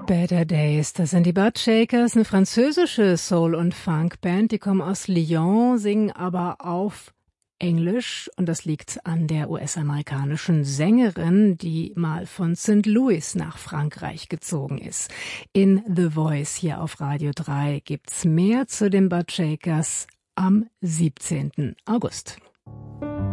Better Days, das sind die Buttshakers, eine französische Soul- und Funkband, die kommen aus Lyon, singen aber auf Englisch und das liegt an der US-amerikanischen Sängerin, die mal von St. Louis nach Frankreich gezogen ist. In The Voice hier auf Radio 3 gibt's mehr zu den Buttshakers am 17. August.